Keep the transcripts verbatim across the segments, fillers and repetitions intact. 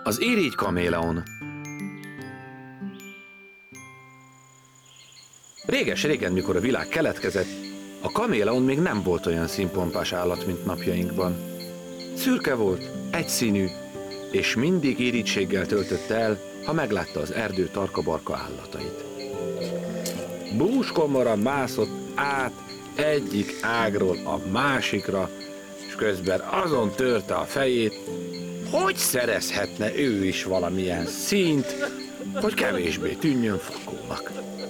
Az irigy kaméleon. Réges-régen, mikor a világ keletkezett, a kaméleon még nem volt olyan színpompás állat, mint napjainkban. Szürke volt, egyszínű, és mindig irigységgel töltötte el, ha meglátta az erdő tarka-barka állatait. Búskomora mászott át egyik ágról a másikra, és közben azon törte a fejét, hogy szerezhetne ő is valamilyen színt, hogy kevésbé tűnjön fakónak.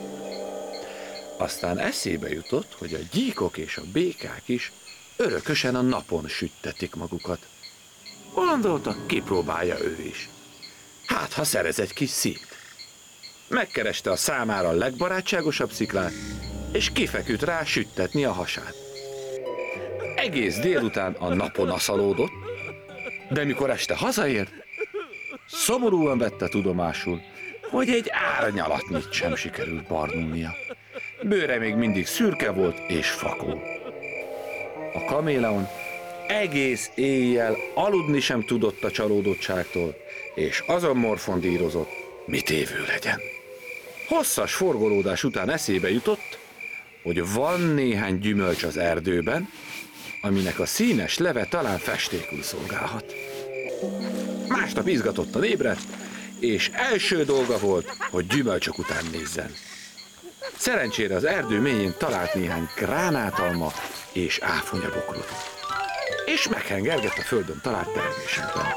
Aztán eszébe jutott, hogy a gyíkok és a békák is örökösen a napon süttetik magukat. Gondolta, kipróbálja ő is. Hát, ha szerez egy kis színt. Megkereste a számára a legbarátságosabb sziklát, és kifeküdt rá süttetni a hasát. Egész délután a napon aszalódott, de mikor este hazaért, szomorúan vette tudomásul, hogy egy árnyalatnyit sem sikerült barnulnia. Bőre még mindig szürke volt és fakó. A kaméleon egész éjjel aludni sem tudott a csalódottságtól, és azon morfondírozott, mit évő legyen. Hosszas forgolódás után eszébe jutott, hogy van néhány gyümölcs az erdőben, aminek a színes leve talán festékül szolgálhat. Másnap izgatottan ébredt, és első dolga volt, hogy gyümölcsök után nézzen. Szerencsére az erdő mélyén talált néhány gránátalma és áfonyabokrot, és meghengergett a földön talált termésekben.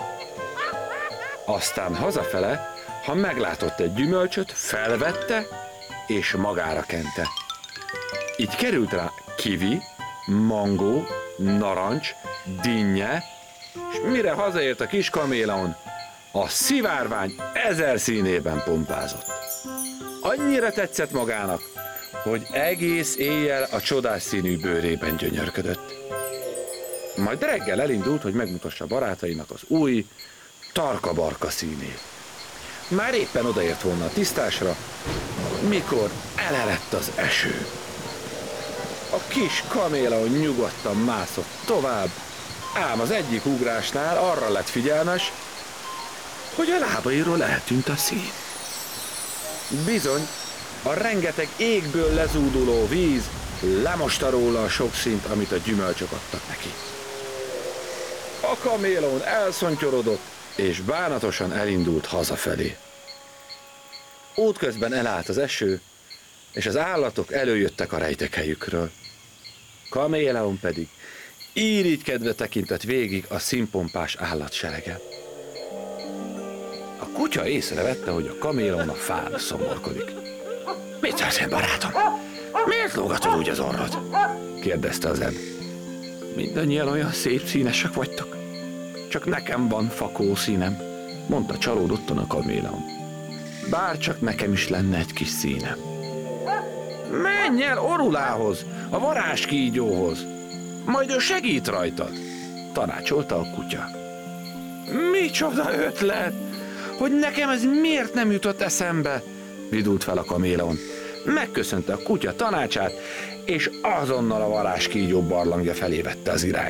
Aztán hazafele, ha meglátott egy gyümölcsöt, felvette és magára kente. Így került rá kivi, mangó, narancs, dinnye, és mire hazaért a kis kaméleon, a szivárvány ezer színében pompázott. Annyira tetszett magának, hogy egész éjjel a csodás színű bőrében gyönyörködött. Majd reggel elindult, hogy megmutassa barátainak az új, tarka-barka színét. Már éppen odaért volna a tisztásra, mikor elelett az eső. A kis kaméleon nyugodtan mászott tovább, ám az egyik ugrásnál arra lett figyelmes, hogy a lábairól eltűnt a szín. Bizony, a rengeteg égből lezúduló víz lemosta róla a sok színt, amit a gyümölcsök adtak neki. A kaméleon elszontyorodott, és bánatosan elindult hazafelé. Útközben elállt az eső, és az állatok előjöttek a rejtekhelyükről. Kaméleon pedig irigykedve tekintett végig a színpompás állatseregen. A kutya észrevette, hogy a kaméleon a fán szomorkodik. Mit történt, barátom? Miért lógatod úgy az orrod? Kérdezte az ebb. Mindannyian olyan szép színesek vagytok. Csak nekem van fakó színem, mondta csalódottan a kaméleon. Bár csak nekem is lenne egy kis színem. Menj el Orulához, a varázskígyóhoz, majd ő segít rajtad, tanácsolta a kutya. Micsoda ötlet, hogy nekem ez miért nem jutott eszembe, vidult fel a kaméleon. Megköszönte a kutya tanácsát, és azonnal a varázskígyó barlangja felé vette az irányt.